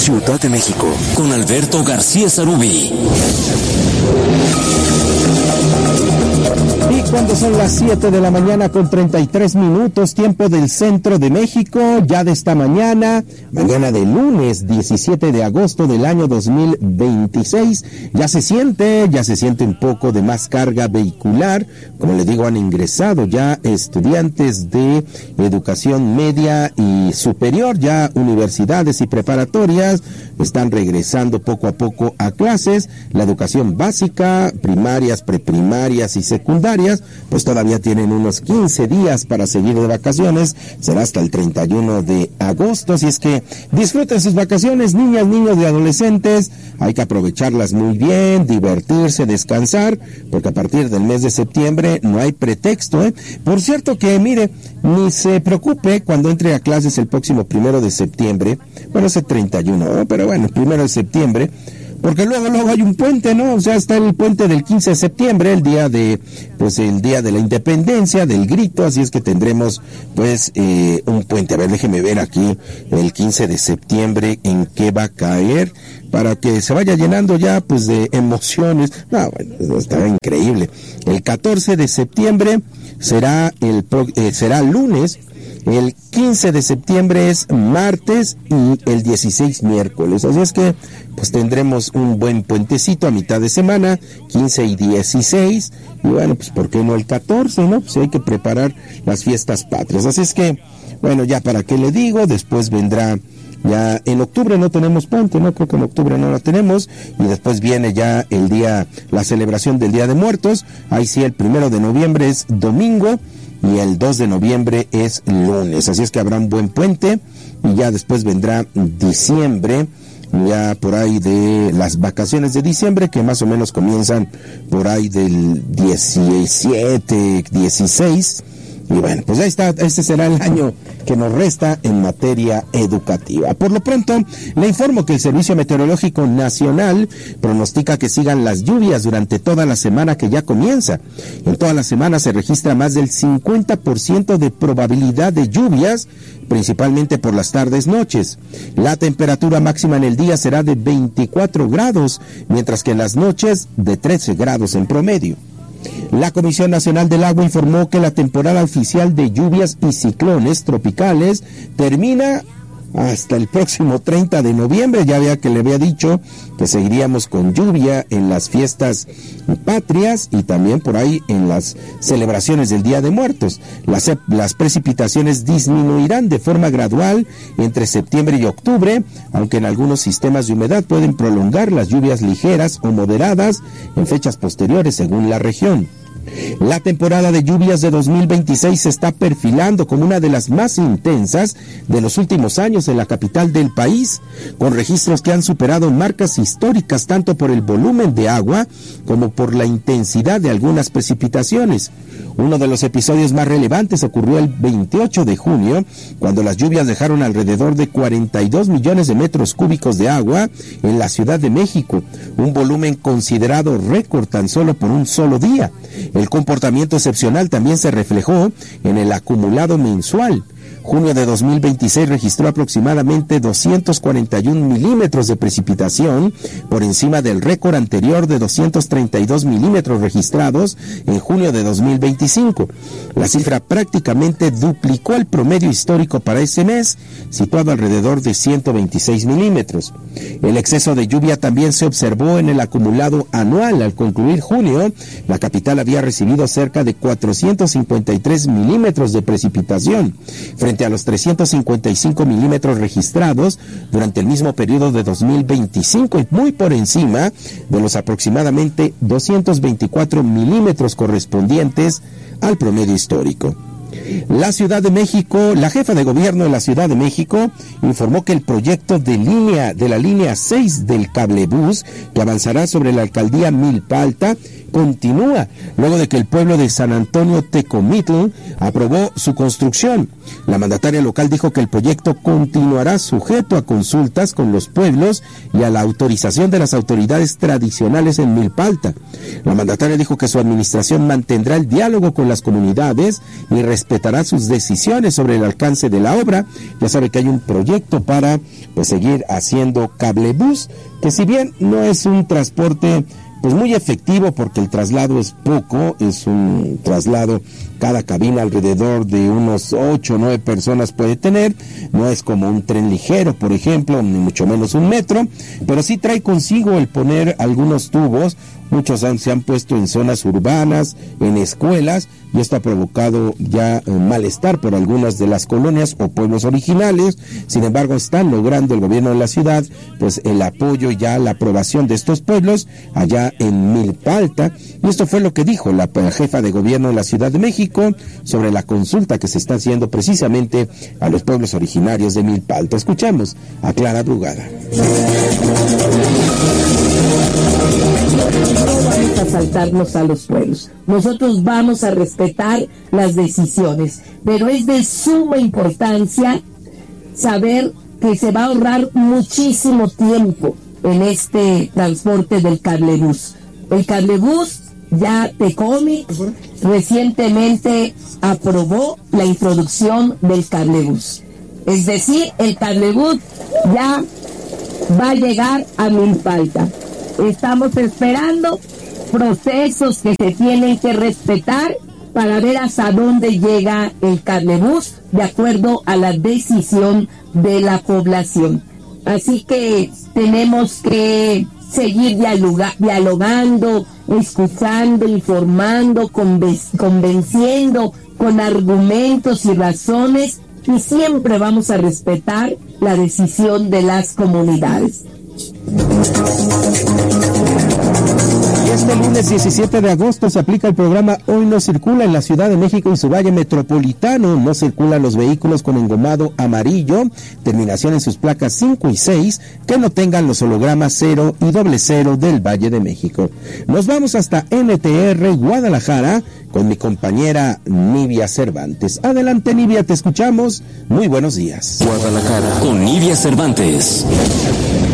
Ciudad de México, con Alberto García Zarubi. Y cuando son las 7 de la mañana con 33 minutos, tiempo del centro de México, ya de esta mañana de lunes 17 de agosto del año 2026, ya se siente un poco de más carga vehicular. Como le digo, han ingresado ya estudiantes de educación media y superior, ya universidades y preparatorias están regresando poco a poco a clases. La educación básica, primarias, preprimarias y secundarias, pues todavía tienen unos 15 días para seguir de vacaciones, será hasta el 31 de agosto, así es que disfruten sus vacaciones, niñas, niños y adolescentes, hay que aprovecharlas muy bien, divertirse, descansar, porque a partir del mes de septiembre no hay pretexto, Por cierto que, mire, ni se preocupe cuando entre a clases el próximo 1 de septiembre, bueno, es el 31, pero bueno, el 1 de septiembre, porque luego hay un puente, ¿no? O sea, está el puente del 15 de septiembre, el día de la independencia, del grito, así es que tendremos, un puente. A ver, déjeme ver aquí, el 15 de septiembre, en qué va a caer, para que se vaya llenando ya, de emociones. No, bueno, está increíble. El 14 de septiembre será lunes. El 15 de septiembre es martes y el 16 miércoles. Así es que tendremos un buen puentecito a mitad de semana, 15 y 16. Y bueno, ¿por qué no el 14, no? Hay que preparar las fiestas patrias. Así es que, bueno, ya para qué le digo, después vendrá. Ya en octubre no tenemos puente, no creo que en octubre no la tenemos, y después viene ya la celebración del Día de Muertos. Ahí sí, el 1 de noviembre es domingo y el 2 de noviembre es lunes, así es que habrá un buen puente, y ya después vendrá diciembre, ya por ahí de las vacaciones de diciembre, que más o menos comienzan por ahí del 17, 16, y bueno, ahí está, este será el año que nos resta en materia educativa. Por lo pronto, le informo que el Servicio Meteorológico Nacional pronostica que sigan las lluvias durante toda la semana que ya comienza. En toda la semana se registra más del 50% de probabilidad de lluvias, principalmente por las tardes-noches. La temperatura máxima en el día será de 24 grados, mientras que en las noches de 13 grados en promedio. La Comisión Nacional del Agua informó que la temporada oficial de lluvias y ciclones tropicales termina hasta el próximo 30 de noviembre. Ya que le había dicho que seguiríamos con lluvia en las fiestas patrias y también por ahí en las celebraciones del Día de Muertos. Las precipitaciones disminuirán de forma gradual entre septiembre y octubre, aunque en algunos sistemas de humedad pueden prolongar las lluvias ligeras o moderadas en fechas posteriores según la región. La temporada de lluvias de 2026 se está perfilando como una de las más intensas de los últimos años en la capital del país, con registros que han superado marcas históricas tanto por el volumen de agua como por la intensidad de algunas precipitaciones. Uno de los episodios más relevantes ocurrió el 28 de junio, cuando las lluvias dejaron alrededor de 42 millones de metros cúbicos de agua en la Ciudad de México, un volumen considerado récord tan solo por un solo día. El comportamiento excepcional también se reflejó en el acumulado mensual. Junio de 2026 registró aproximadamente 241 milímetros de precipitación, por encima del récord anterior de 232 milímetros registrados en junio de 2025. La cifra prácticamente duplicó el promedio histórico para ese mes, situado alrededor de 126 milímetros. El exceso de lluvia también se observó en el acumulado anual. Al concluir junio, la capital había recibido cerca de 453 milímetros de precipitación, frente a los 355 milímetros registrados durante el mismo periodo de 2025 y muy por encima de los aproximadamente 224 milímetros correspondientes al promedio histórico. La Ciudad de México, la jefa de gobierno de la Ciudad de México informó que el proyecto de la línea 6 del cablebús, que avanzará sobre la alcaldía Milpa Alta, continúa, luego de que el pueblo de San Antonio Tecomitl aprobó su construcción. La mandataria local dijo que el proyecto continuará sujeto a consultas con los pueblos y a la autorización de las autoridades tradicionales en Milpalta. La mandataria dijo que su administración mantendrá el diálogo con las comunidades y respetará sus decisiones sobre el alcance de la obra. Ya sabe que hay un proyecto para seguir haciendo cablebús, que si bien no es un transporte muy efectivo porque el traslado es poco, es un traslado, cada cabina alrededor de unos 8 o 9 personas puede tener, no es como un tren ligero, por ejemplo, ni mucho menos un metro, pero sí trae consigo el poner algunos tubos. Muchos se han puesto en zonas urbanas, en escuelas, y esto ha provocado ya malestar por algunas de las colonias o pueblos originales. Sin embargo, están logrando el gobierno de la ciudad el apoyo y ya la aprobación de estos pueblos allá en Milpalta, y esto fue lo que dijo la jefa de gobierno de la Ciudad de México sobre la consulta que se está haciendo precisamente a los pueblos originarios de Milpalta. Escuchamos a Clara Brugada. No vamos a saltarnos a los pueblos. Nosotros vamos a respetar las decisiones, pero es de suma importancia saber que se va a ahorrar muchísimo tiempo en este transporte del cablebús. El cablebús ya Tecomitl recientemente aprobó la introducción del cablebús. Es decir, el cablebús ya va a llegar a Milpalta. Estamos esperando procesos que se tienen que respetar para ver hasta dónde llega el cablebús de acuerdo a la decisión de la población. Así que tenemos que seguir dialogando, escuchando, informando, convenciendo con argumentos y razones, y siempre vamos a respetar la decisión de las comunidades. Y este lunes 17 de agosto se aplica el programa Hoy No Circula en la Ciudad de México y su Valle Metropolitano. No circulan los vehículos con engomado amarillo, terminación en sus placas 5 y 6, que no tengan los hologramas 0 y 00 del Valle de México. Nos vamos hasta NTR Guadalajara con mi compañera Nivia Cervantes. Adelante, Nivia, te escuchamos. Muy buenos días. Guadalajara con Nivia Cervantes.